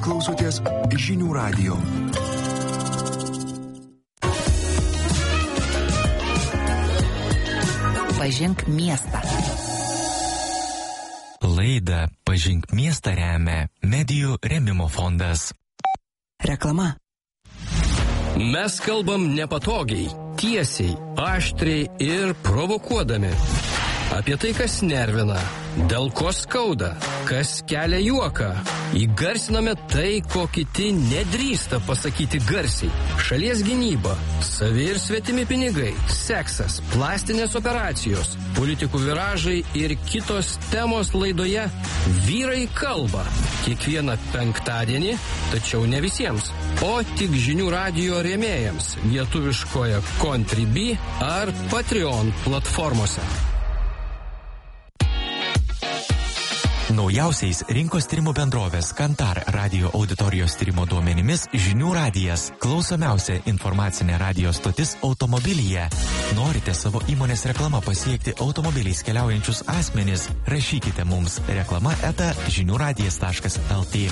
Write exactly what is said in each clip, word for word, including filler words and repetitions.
klausotės Žinių radijo. Pažink miestą. Laidą Pažink miestą remia Medijų rėmimo fondas. Reklama. Mes kalbam nepatogiai, tiesiai, aštriai ir provokuodami. Apie tai, kas nervina, dėl ko skauda, kas kelia juoką. Įgarsiname tai, ko kiti nedrįsta pasakyti garsiai. Šalies gynyba, savi ir svetimi pinigai, seksas, plastinės operacijos, politikų viražai ir kitos temos laidoje Vyrai kalba. Kiekvieną penktadienį, tačiau ne visiems, o tik Žinių radijo rėmėjams lietuviškoje Contribui ar Patreon platformose. Naujausiais rinkos tyrimų bendrovės Kantar radio auditorijos tyrimo duomenimis Žinių radijas – klausomiausia informacinė radio stotis automobilyje. Norite savo įmonės reklamą pasiekti automobiliais keliaujančius asmenis? Rašykite mums reklama eta žiniųradijas taškas lt.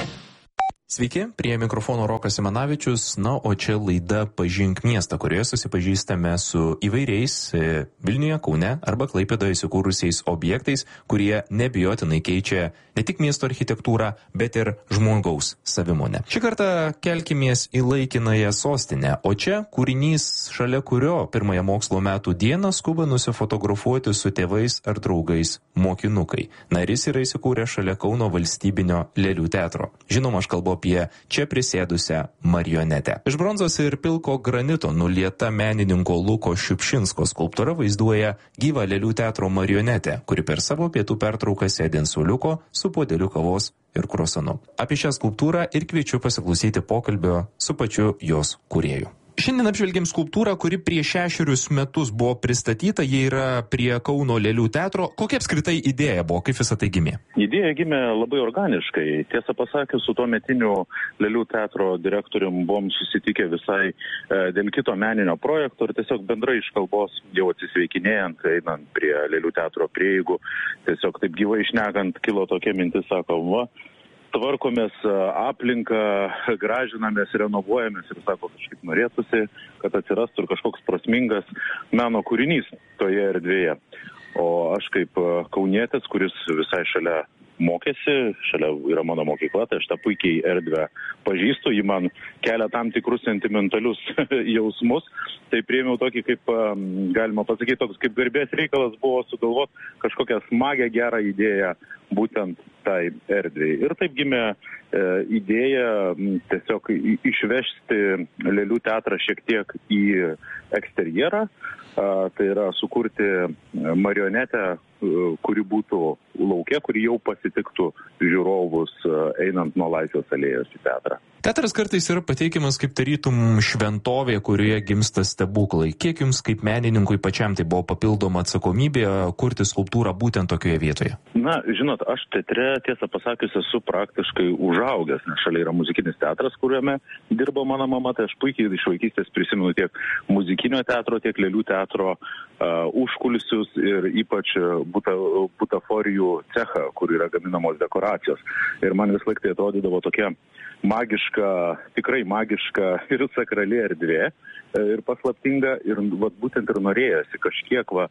Sveiki, prie mikrofono Rokas Simanavičius, na, o čia laida Pažink miestą, kurioje susipažįstame su įvairiais Vilniuje, Kaune arba Klaipėdoje įsikūrusiais objektais, kurie nebijotinai keičia ne tik miesto architektūrą, bet ir žmogaus savimonę. Šį kartą kelkimės į laikinąją sostinę, o čia kūrinys, šalia kurio pirmąją mokslo metų dieną skuba nusifotografuoti su tėvais ar draugais mokinukai. Na ir jis yra įsikūrę šalia Kauno valstybinio lėlių teatro. Žinoma, aš kalbu apie čia prisėdusią marionetę. Iš bronzos ir pilko granito nulieta menininko Luko Šiupšinsko skulptūra vaizduoja gyvą lėlių teatro marionetę, kuri per savo pietų pertrauką sėdi ant suoliuko su puodeliu kavos ir krosanu. Apie šią skulptūrą ir kviečiu pasiklausyti pokalbio su pačiu jos kūrėju. Šiandien apžvelgėm skulptūrą, kuri prieš šešerius metus buvo pristatyta, jie yra prie Kauno lėlių teatro. Kokia apskritai idėja buvo, kaip visą tai gimė? Idėja gimė labai organiškai. Tiesą pasakius, su tuo metiniu lėlių teatro direktorium buvom susitikę visai e, dėl kito meninio projekto ir tiesiog bendrai iš kalbos jau atsisveikinėjant, einant prie lėlių teatro prieigų, tiesiog taip gyvai šnekant kilo tokia mintis, sako, va, tvarkomės aplinką, gražinamės, renovuojamės ir sako, kažkaip norėtųsi, kad atsirastų ir kažkoks prasmingas meno kūrinys toje erdvėje. O aš kaip kaunietis, kuris visai šalia mokėsi, šalia yra mano mokykla, tai aš tą puikiai erdvę pažįstu, ji man kelia tam tikrus sentimentalius jausmus, tai priėmiau tokį, kaip galima pasakyti, toks kaip garbės reikalas buvo sugalvoti kažkokią smagę, gerą idėją būtent tai erdvėj. Ir taip gimė e, idėja tiesiog išvežti lėlių teatrą šiek tiek į eksterjerą, a, tai yra sukurti marionetę, kuri būtų lauke, kuri jau pasitiktų žiūrovus einant nuo Laisvės alėjos į teatrą. Teatras kartais yra pateikiamas kaip tarytum šventovė, kurioje gimsta stebuklai. Kiek jums kaip menininkui pačiam tai buvo papildoma atsakomybė kurti skulptūrą būtent tokioje vietoje? Na, žinot, aš teatre, tiesą pasakius, esu praktiškai užaugęs, nes šalia yra muzikinis teatras, kuriame dirbo mano mama, tai aš puikiai iš vaikystės prisimenu tiek muzikinio teatro, tiek lėlių teatro uh, užkulisius ir ypač buta, butaforijų cechą, kur yra gaminamos dekoracijos. Ir man vis laik tai atrodydavo tokia magiška, tikrai magiška ir sakrali erdvė ir paslaptinga ir vat, būtent ir norėjosi kažkiek va,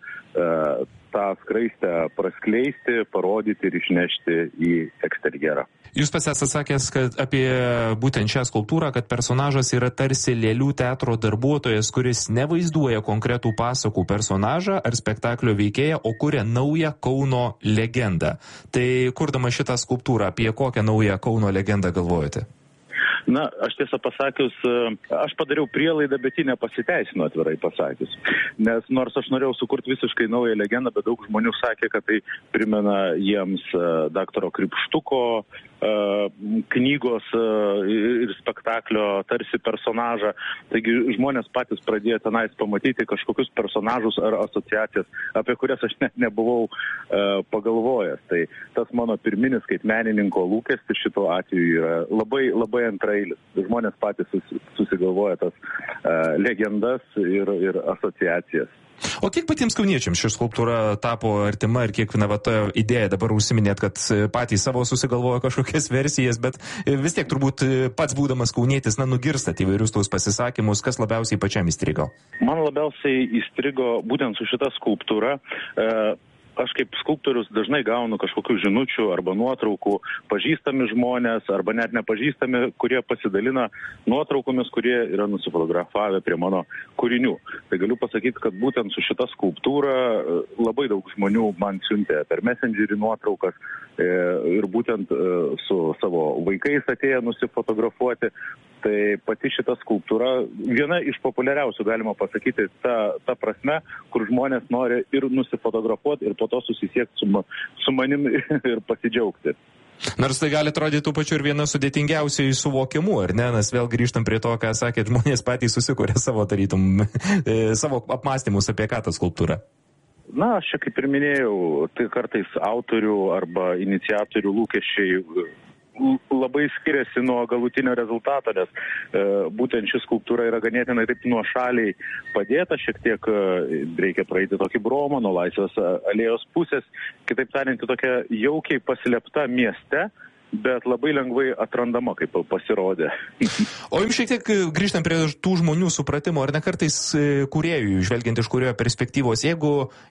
tą skraistę praskleisti, parodyti ir išnešti į eksterjerą. Jūs pats esate sakęs, kad apie būtent šią skulptūrą, kad personažas yra tarsi lėlių teatro darbuotojas, kuris nevaizduoja konkretų pasakų personažą ar spektaklio veikėją, o kuria naują Kauno legendą. Tai kurdama šitą skulptūrą, apie kokią naują Kauno legendą galvojate? Na, aš tiesą pasakius, aš padariau prielaidą, bet ji nepasiteisino, atvirai pasakius. Nes nors aš norėjau sukurti visiškai naują legendą, bet daug žmonių sakė, kad tai primena jiems daktaro Kripštuko knygos ir spektaklio tarsi personažą. Taigi žmonės patys pradėjo tenais pamatyti kažkokius personažus ar asociacijas, apie kurias aš net nebuvau pagalvojęs. Tai tas mano pirminis kaip menininko lūkestis šito atveju yra labai, labai antrailis. Žmonės patys susigalvoja tas legendas ir, ir asociacijas. O kiek patiems kauniečiams ši skulptūra tapo artima ir kiek, na, va, ta idėja dabar užsiminėt, kad patys savo susigalvojo kažkokias versijas, bet vis tiek turbūt pats būdamas kaunietis, na, nugirstat įvairius tos pasisakymus, kas labiausiai pačiam įstrigo? Man labiausiai įstrigo būtent su šita skulptūra. E, Aš kaip skulptorius dažnai gaunu kažkokių žinučių arba nuotraukų, pažįstami žmonės arba net nepažįstami, kurie pasidalina nuotraukomis, kurie yra nusifotografavę prie mano kūrinių. Tai galiu pasakyti, kad būtent su šita skulptūra labai daug žmonių man siuntė per Messengerį nuotraukas ir būtent su savo vaikais atėję nusifotografuoti. Tai pati šita skulptūra viena iš populiariausių, galima pasakyti, ta, ta prasme, kur žmonės nori ir nusifotografuoti ir po to susisiekti su, su manim ir pasidžiaugti. Nors tai gali atrodyti tų pačių ir viena sudėtingiausiai suvokimų, ar ne? Nes vėl grįžtam prie to, ką sakėt, žmonės patys susikūrė savo, tarytum, savo apmąstymus apie ką ta skulptūra. Na, aš čia kaip ir minėjau, tai kartais autorių arba iniciatorių lūkesčiai labai skiriasi nuo galutinio rezultato, nes e, būtent ši skulptūra yra ganėtinai taip nuošaliai padėta, šiek tiek e, reikia praeiti tokį bromą nuo Laisvės alėjos pusės, kitaip tariant, tokia jaukiai paslėpta mieste, bet labai lengvai atrandama, kaip pasirodė. O jums šiek tiek grįžtant prie tų žmonių supratimo, ar ne kartais kūrėjų, žvelgiant iš kūrėjo perspektyvos, jeigu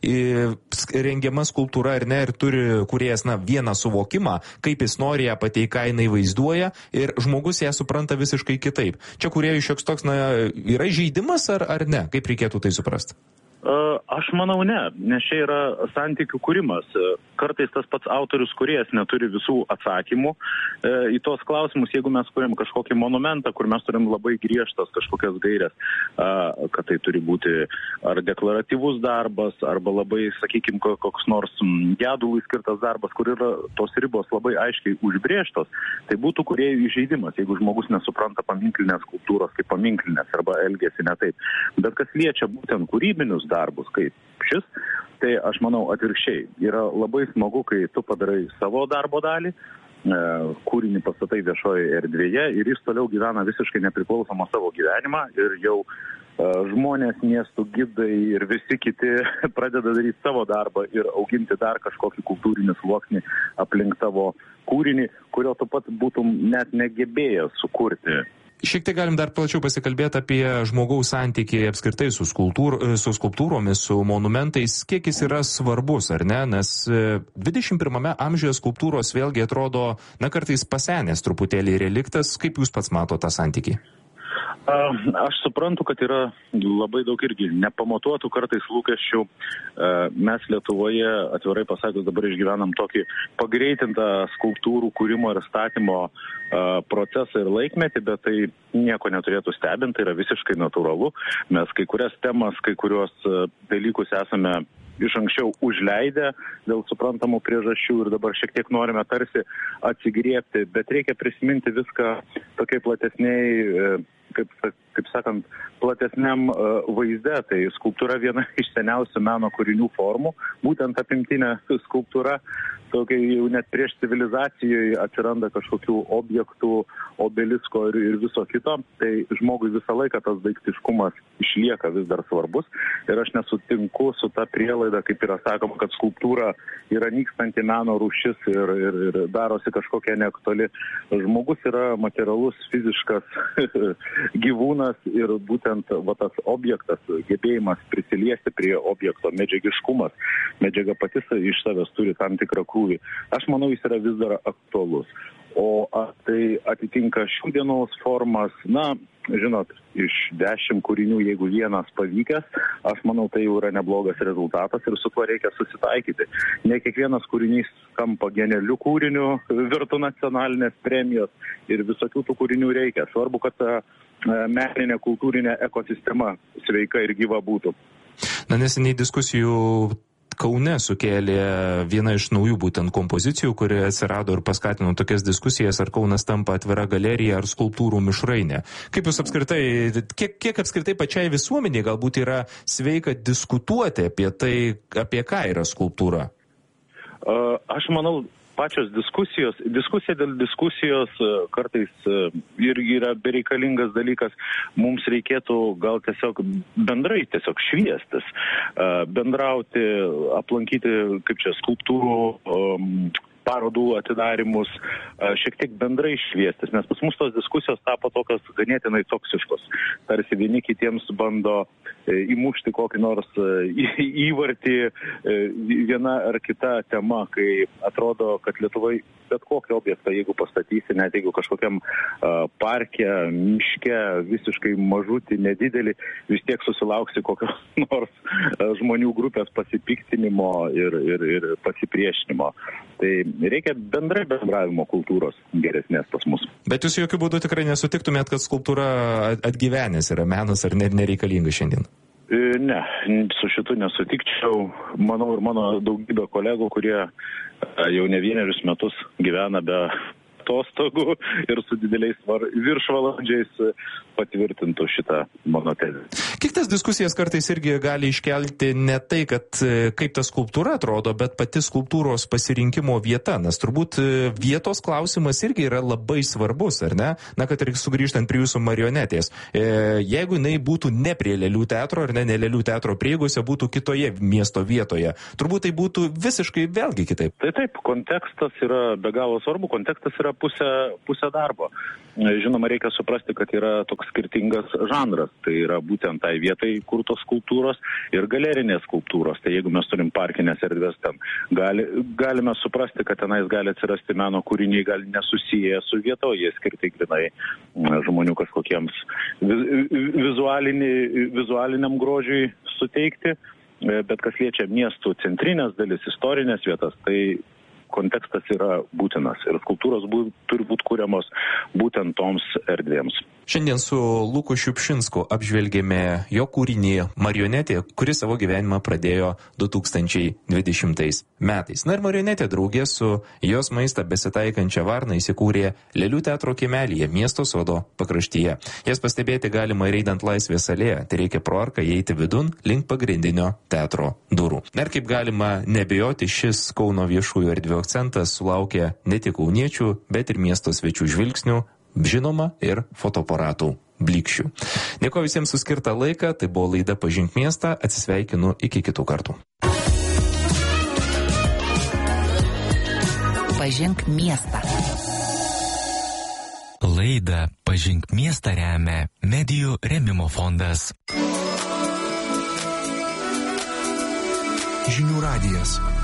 rengiama skulptūra ar ne ir turi kūrėjas, na, vieną suvokimą, kaip jis nori ją pateikti, ką jinai vaizduoja, ir žmogus ją supranta visiškai kitaip. Čia kūrėjų šioks toks, na, yra žaidimas ar, ar ne? Kaip reikėtų tai suprasti? Aš manau ne, nes čia yra santykių kūrimas. Kartais tas pats autorius kūrėjas neturi visų atsakymų į tos klausimus, jeigu mes kuriam kažkokį monumentą, kur mes turim labai griežtas kažkokias gairias, kad tai turi būti ar deklaratyvus darbas, arba labai, sakykime, koks nors gedului skirtas darbas, kur yra tos ribos labai aiškiai užbrėžtos, tai būtų kūrėjų įžeidimas, jeigu žmogus nesupranta paminklinės skulptūros kaip paminklinės arba elgiasi ne taip. Bet kas liečia būtent kūrybinius darbus kaip šis, tai aš manau atvirkščiai. Yra labai smagu, kai tu padarai savo darbo dalį, kūrinį pastatai viešoje erdvėje ir jis toliau gyvena visiškai nepriklausomą savo gyvenimą ir jau žmonės, miestų gidai ir visi kiti pradeda daryti savo darbą ir auginti dar kažkokį kultūrinį sluoksnį aplink tavo kūrinį, kurio tu pats būtum net negebėjęs sukurti. Šiek tiek galim dar plačiau pasikalbėti apie žmogaus santykį apskritai su, skulptūr, su skulptūromis, su monumentais, kiek jis yra svarbus, ar ne? Nes dvidešimt pirmame amžiuje skulptūros vėlgi atrodo, na, kartais pasenęs truputėlį reliktas. Kaip jūs pats mato tą santykį? Aš suprantu, kad yra labai daug irgi nepamatuotų kartais lūkesčių. Mes Lietuvoje, atvirai pasakius, dabar išgyvenam tokį pagreitintą skulptūrų kūrimo ir statymo procesą ir laikmetį, bet tai nieko neturėtų stebinti, tai yra visiškai natūralu. Mes kai kurias temas, kai kurios dalykus esame iš anksčiau užleidę dėl suprantamų priežasčių ir dabar šiek tiek norime tarsi atsigriebti, bet reikia prisiminti viską tokiai platesniai, kaip, kaip sakant, platesniam uh, vaizde. Tai skulptūra viena iš seniausių meno kūrinių formų, būtent apimtinė skulptūra, tokia jau net prieš civilizacijoje atsiranda kažkokių objektų, obelisko ir, ir viso kito. Tai žmogui visą laiką tas daiktiškumas išlieka vis dar svarbus ir aš nesutinku su ta prielaida, kaip yra sakoma, kad skulptūra yra nykstanti meno rūšis ir, ir, ir darosi kažkokia neaktuali. Žmogus yra materialus, fiziškas gyvūnas ir būtent va, tas objektas, gebėjimas prisiliesti prie objekto, medžiagiškumas, medžiaga patys iš savęs turi tam tikrą krūvį. Aš manau, jis yra vis dar aktualus. O tai atitinka šių dienos formas, na, žinot, iš dešimt kūrinių, jeigu vienas pavykęs, aš manau, tai jau yra neblogas rezultatas ir su tuo reikia susitaikyti. Ne kiekvienas kūrinys tampa genialiu kūriniu, virtų nacionalinės premijos ir visokių tų kūrinių reikia. Svarbu, kad ta meninė kultūrinė ekosistema sveika ir gyva būtų. Na, neseniai diskusijų Kaune sukėlė viena iš naujų būtent kompozicijų, kuri atsirado ir paskatino tokias diskusijas, ar Kaunas tampa atvira galerija ar skulptūrų mišrainė. Kaip jūs apskritai, kiek, kiek apskritai pačiai visuomeniai galbūt yra sveika diskutuoti apie tai, apie ką yra skulptūra? Aš manau, pačios diskusijos, diskusija dėl diskusijos kartais irgi yra bereikalingas dalykas. Mums reikėtų gal tiesiog bendrai tiesiog šviestis, bendrauti, aplankyti, kaip čia, skulptūrų, um, parodų atidarimus, šiek tiek bendrai šviestis, nes pas mus tos diskusijos tapo tokios ganėtinai toksiškos. Tarsi vieni kitiems bando įmušti kokį nors įvartį viena ar kita tema, kai atrodo, kad Lietuvai bet kokį objektą, jeigu pastatysi, net jeigu kažkokiam parke, miške, visiškai mažutį, nedidelį, vis tiek susilauksi kokios nors žmonių grupės pasipiktinimo ir, ir, ir pasipriešinimo. Tai reikia bendrai bendravimo kultūros geresnės pas mus. Bet jūs jokių būdų tikrai nesutiktumėt, kad skulptūra atgyvenęs yra menas ar net nereikalinga šiandien? Ne, su šitu nesutikčiau. Manau ir mano daugybė kolegų, kurie jau ne vienerius metus gyvena be atostogų ir su dideliais viršvalandžiais patvirtintų šitą mano tezę. Kiek tas diskusijas kartais irgi gali iškelti ne tai, kad kaip ta skulptūra atrodo, bet pati skulptūros pasirinkimo vieta, nes turbūt vietos klausimas irgi yra labai svarbus, ar ne? Na, kad ir sugrįžtant prie jūsų marionetės. Jeigu jinai būtų ne prie Lėlių teatro, ar ne, ne Lėlių teatro prieigose, būtų kitoje miesto vietoje, turbūt tai būtų visiškai vėlgi kitaip. Tai taip, kontekstas yra be galo svarbu, kontekstas yra pusė, pusė darbo. Žinoma, reikia suprasti, kad yra toks skirtingas žanras. Tai yra būtent tai vietai kurtos skulptūros ir galerinės skulptūros. Tai jeigu mes turim parkinės erdvės ten, gali, galime suprasti, kad tenais gali atsirasti meno kūriniai, gali nesusiję su vieta, o jie skirti grinai žmonių kažkokiems vizualinį, vizualiniam grožiui suteikti. Bet kas liečia miestų centrinės dalis, istorinės vietas, tai kontekstas yra būtinas ir skulptūros bū, turi būti kuriamos būtent toms erdvėms. Šiandien su Luku Šiupšinsku apžvelgėme jo kūrinį Marionetė, kuris savo gyvenimą pradėjo du tūkstančiai dvidešimtais metais. Na ir Marionetė draugė su jos maistą besitaikančia varna įsikūrė Lėlių teatro kiemelyje miesto sodo pakraštyje. Jas pastebėti galima ir eidant Laisvės alėją, tai reikia pro arką įeiti vidun link pagrindinio teatro durų. Na ir kaip galima nebijoti, šis Kauno viešųjų erdvių akcentas sulaukė ne tik kauniečių, bet ir miesto svečių žvilgsnių, žinoma ir fotoaparatų blyksčių. Dėkoju visiems už skirtą laiką, tai buvo laida Pažink miestą, atsisveikinu iki kitų kartų. Pažink miestą. Laidą Pažink miestą remia Medijų rėmimo fondas. Žinių radijas.